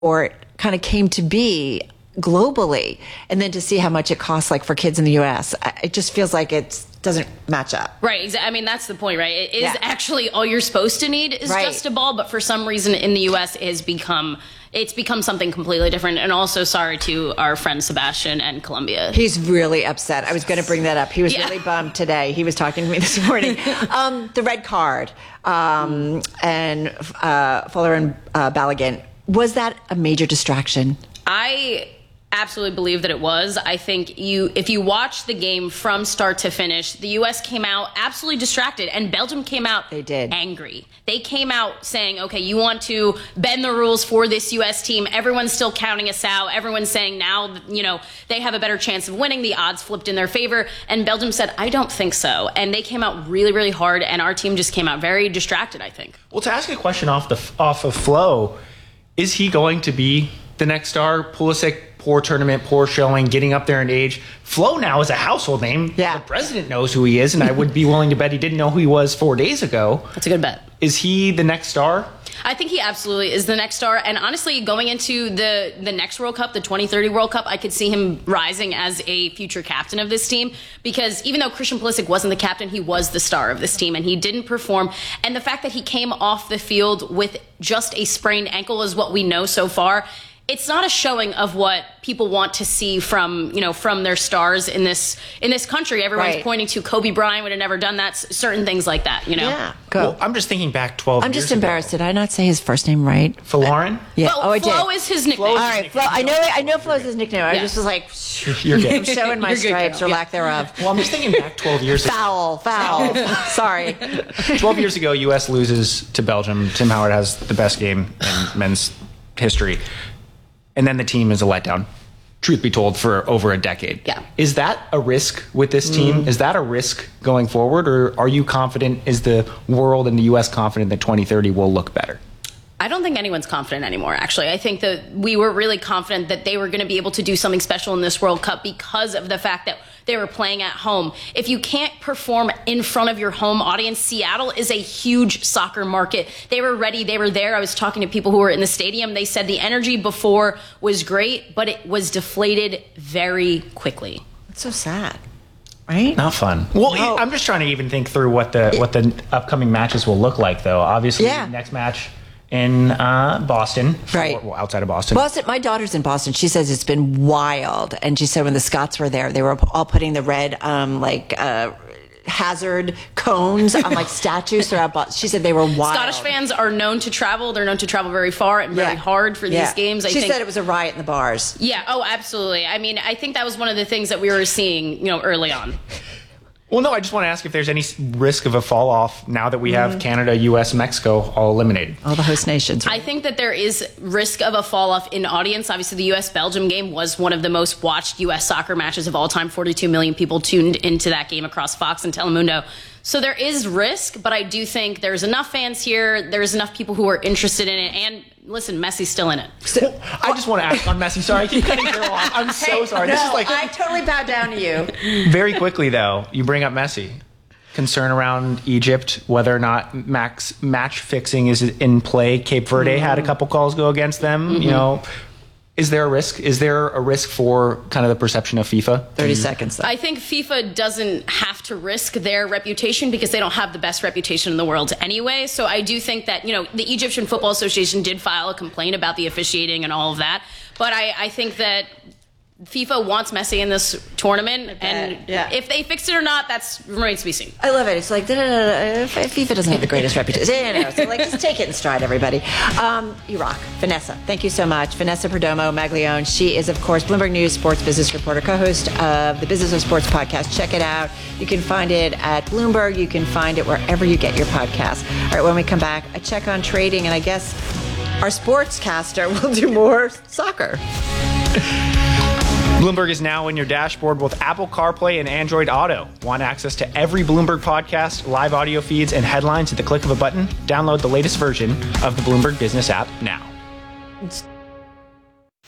sport kind of came to be globally, and then to see how much it costs, like for kids in the U.S., it just feels like it doesn't match up. Right. I mean, that's the point, right? It is actually all you're supposed to need is just a ball, but for some reason in the U.S. it's become something completely different. And also, sorry to our friend Sebastian and Colombia. He's really upset. I was going to bring that up. He was really bummed today. He was talking to me this morning. The red card and Fuller and Balogun, was that a major distraction? I absolutely believe that it was. I think if you watch the game from start to finish, the U.S. came out absolutely distracted, and Belgium came out angry. They came out saying, okay, you want to bend the rules for this U.S. team. Everyone's still counting us out. Everyone's saying now, they have a better chance of winning. The odds flipped in their favor. And Belgium said, I don't think so. And they came out really, really hard, and our team just came out very distracted, I think. Well, to ask a question off of Flo, is he going to be the next star? Pulisic, poor tournament, poor showing, getting up there in age. Flo now is a household name. Yeah. The president knows who he is, and I would be willing to bet he didn't know who he was 4 days ago. That's a good bet. Is he the next star? I think he absolutely is the next star. And honestly, going into the next World Cup, the 2030 World Cup, I could see him rising as a future captain of this team, because even though Christian Pulisic wasn't the captain, he was the star of this team, and he didn't perform. And the fact that he came off the field with just a sprained ankle is what we know so far. It's not a showing of what people want to see from their stars in this country. Everyone's pointing to Kobe Bryant would have never done that, certain things like that, Yeah, go. Well, I'm just thinking back 12 years I'm just embarrassed. Did I not say his first name right? Folarin? Yeah. Well, I did. Flo is his nickname. All right, Flo. I know Flo's his nickname. I just was like, You're good. I'm showing my stripes or lack thereof. Well, I'm just thinking back 12 years ago. Foul. Sorry. 12 years ago, U.S. loses to Belgium. Tim Howard has the best game in men's history. And then the team is a letdown, truth be told, for over a decade. Yeah. Is that a risk with this team? Is that a risk going forward? Or are you confident, is the world and the U.S. confident that 2030 will look better? I don't think anyone's confident anymore, actually. I think that we were really confident that they were going to be able to do something special in this World Cup because of the fact that they were playing at home. If you can't perform in front of your home audience, Seattle is a huge soccer market. They were ready. They were there. I was talking to people who were in the stadium. They said the energy before was great, but it was deflated very quickly. It's so sad. Right? Not fun. Well, No. I'm just trying to even think through what the upcoming matches will look like, though. Obviously, next match in Boston. Right. Well, outside of Boston. Boston. My daughter's in Boston. She says it's been wild. And she said when the Scots were there, they were all putting the red, hazard cones on like statues throughout Boston. She said they were wild. Scottish fans are known to travel. They're known to travel very far and very hard for these games. She said it was a riot in the bars. Yeah. Oh, absolutely. I mean, I think that was one of the things that we were seeing, early on. Well, no, I just want to ask if there's any risk of a fall off now that we have Canada, U.S., Mexico all eliminated. All the host nations. Right? I think that there is risk of a fall off in audience. Obviously, the U.S.-Belgium game was one of the most watched U.S. soccer matches of all time. 42 million people tuned into that game across Fox and Telemundo. So there is risk, but I do think there's enough fans here. There's enough people who are interested in it. And listen, Messi's still in it. Well, I just want to ask on Messi. Sorry, I keep cutting you off. I'm so sorry. No, This is like I totally bow down to you. very quickly though. You bring up Messi. Concern around Egypt, whether or not match fixing is in play. Cape Verde had a couple calls go against them. Is there a risk? Is there a risk for kind of the perception of FIFA? 30 seconds. Though. I think FIFA doesn't have to risk their reputation because they don't have the best reputation in the world anyway. So I do think that, the Egyptian Football Association did file a complaint about the officiating and all of that. But I think that FIFA wants Messi in this tournament, and if they fix it or not, that's remains to be seen. I love it. It's like FIFA doesn't have the greatest reputation. So just take it in stride, everybody. You rock, Vanessa. Thank you so much, Vanessa Perdomo Maglione. She is, of course, Bloomberg News sports business reporter, co-host of the Business of Sports podcast. Check it out. You can find it at Bloomberg. You can find it wherever you get your podcasts. All right, when we come back, a check on trading, and I guess our sportscaster will do more soccer. Bloomberg is now in your dashboard with Apple CarPlay and Android Auto. Want access to every Bloomberg podcast, live audio feeds, and headlines at the click of a button? Download the latest version of the Bloomberg Business app now.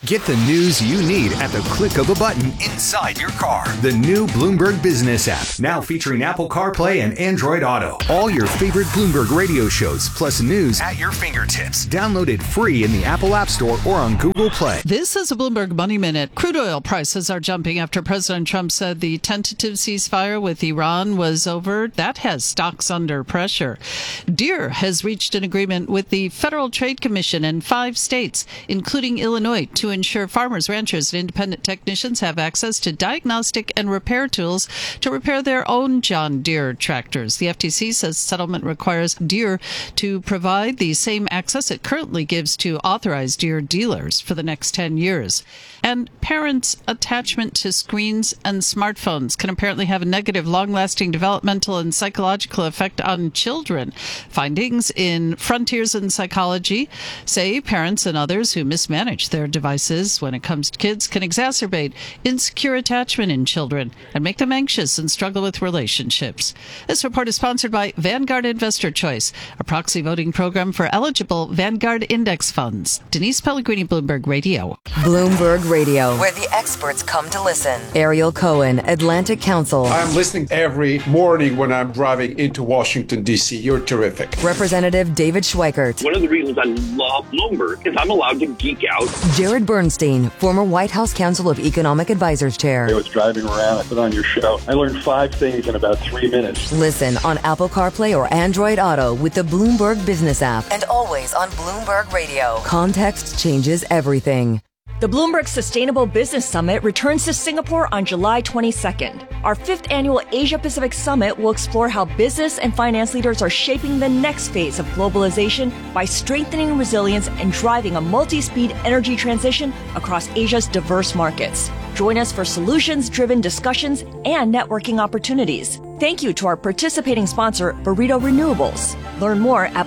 Get the news you need at the click of a button inside your car. The new Bloomberg Business app, now featuring Apple CarPlay and Android Auto. All your favorite Bloomberg radio shows, plus news at your fingertips. Download it free in the Apple App Store or on Google Play. This is a Bloomberg Money Minute. Crude oil prices are jumping after President Trump said the tentative ceasefire with Iran was over. That has stocks under pressure. Deere has reached an agreement with the Federal Trade Commission in 5 states, including Illinois, to ensure farmers, ranchers, and independent technicians have access to diagnostic and repair tools to repair their own John Deere tractors. The FTC says settlement requires Deere to provide the same access it currently gives to authorized Deere dealers for the next 10 years. And parents' attachment to screens and smartphones can apparently have a negative, long-lasting developmental and psychological effect on children. Findings in Frontiers in Psychology say parents and others who mismanage their devices when it comes to kids can exacerbate insecure attachment in children and make them anxious and struggle with relationships. This report is sponsored by Vanguard Investor Choice, a proxy voting program for eligible Vanguard index funds. Denise Pellegrini, Bloomberg Radio. Bloomberg Radio, where the experts come to listen. Ariel Cohen, Atlantic Council. I'm listening every morning when I'm driving into Washington, D.C. You're terrific. Representative David Schweikert. One of the reasons I love Bloomberg is I'm allowed to geek out. Jared Bernstein, former White House Council of Economic Advisors Chair. I was driving around, I put on your show. I learned 5 things in about 3 minutes. Listen on Apple CarPlay or Android Auto with the Bloomberg Business app. And always on Bloomberg Radio. Context changes everything. The Bloomberg Sustainable Business Summit returns to Singapore on July 22nd. Our 5th annual Asia-Pacific Summit will explore how business and finance leaders are shaping the next phase of globalization by strengthening resilience and driving a multi-speed energy transition across Asia's diverse markets. Join us for solutions-driven discussions and networking opportunities. Thank you to our participating sponsor, Burrito Renewables. Learn more at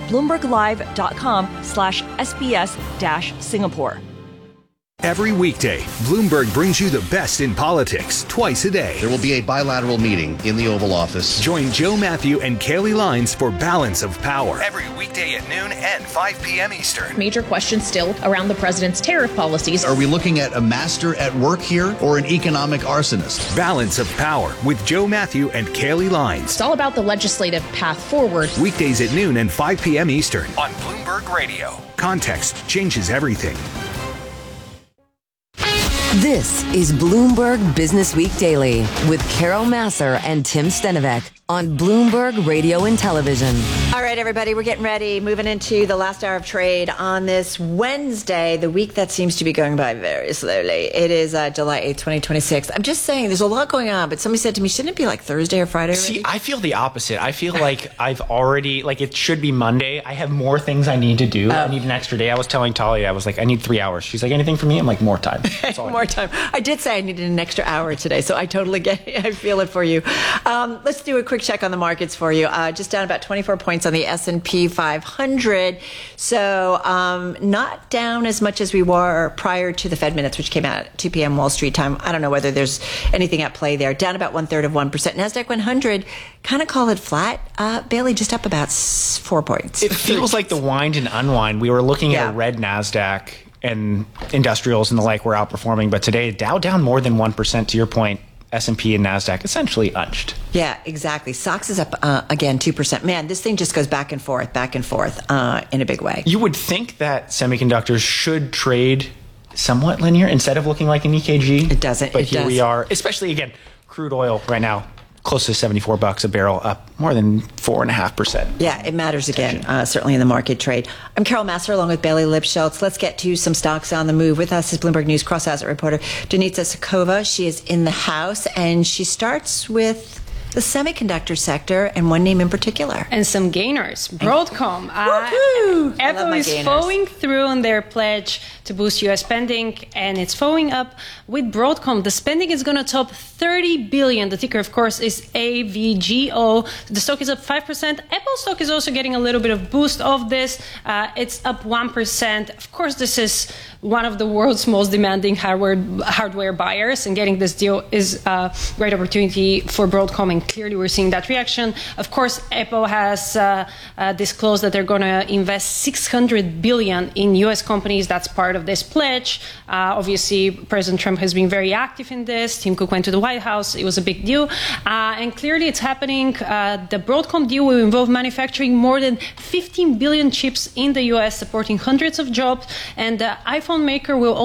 bloomberglive.com/SBS-Singapore. Every weekday, Bloomberg brings you the best in politics twice a day. There will be a bilateral meeting in the Oval Office. Join Joe Matthew and Kaylee Lines for Balance of Power. Every weekday at noon and 5 p.m. Eastern. Major questions still around the president's tariff policies. Are we looking at a master at work here or an economic arsonist? Balance of Power with Joe Matthew and Kaylee Lines. It's all about the legislative path forward. Weekdays at noon and 5 p.m. Eastern on Bloomberg Radio. Context changes everything. This is Bloomberg Business Week Daily with Carol Massar and Tim Stenovec on Bloomberg Radio and Television. All right, everybody, we're getting ready, moving into the last hour of trade on this Wednesday, the week that seems to be going by very slowly. It is July 8th, 2026. I'm just saying there's a lot going on, but somebody said to me, shouldn't it be like Thursday or Friday already? See, I feel the opposite. I feel like I've already, like it should be Monday. I have more things I need to do. I need an extra day. I was telling Talia, I was like, I need 3 hours. She's like, anything for me? I'm like, more time. That's all more time. I did say I needed an extra hour today, so I totally get it. I feel it for you. Let's do a quick check on the markets for you. Just down about 24 points on the S&P 500. So not down as much as we were prior to the Fed minutes, which came out at 2 p.m. Wall Street time. I don't know whether there's anything at play there. Down about 1/3 of 1%. NASDAQ 100, kind of call it flat. Bailey, just up about 4 points. It feels like the wind and unwind. We were looking at a red NASDAQ and industrials and the like were outperforming, but today Dow down more than 1%. To your point, S&P and NASDAQ essentially unched. Yeah, exactly. SOX is up again 2%. Man, this thing just goes back and forth in a big way. You would think that semiconductors should trade somewhat linear instead of looking like an EKG. It doesn't. But here we are, especially again, crude oil right now, close to $74 a barrel, up more than 4.5%. Yeah, it matters again, certainly in the market trade. I'm Carol Massar along with Bailey Lipschultz. Let's get to some stocks on the move. With us is Bloomberg News cross-asset reporter Denitsa Sakova. She is in the house, and she starts with the semiconductor sector and one name in particular. And some gainers. Broadcom. Apple is following through on their pledge to boost U.S. spending, and it's following up with Broadcom. The spending is going to top $30 billion. The ticker, of course, is AVGO. The stock is up 5%. Apple stock is also getting a little bit of boost of this. It's up 1%. Of course, this is one of the world's most demanding hardware buyers, and getting this deal is a great opportunity for Broadcom and clearly we're seeing that reaction. Of course, Apple has disclosed that they're going to invest $600 billion in U.S. companies. That's part of this pledge. Obviously, President Trump has been very active in this. Tim Cook went to the White House. It was a big deal. And clearly it's happening. The Broadcom deal will involve manufacturing more than 15 billion chips in the U.S., supporting hundreds of jobs. And the iPhone maker will